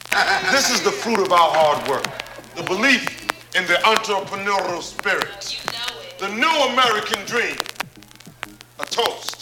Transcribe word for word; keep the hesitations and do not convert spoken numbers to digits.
This is the fruit of our hard work. The belief in the entrepreneurial spirit. The new American dream. A toast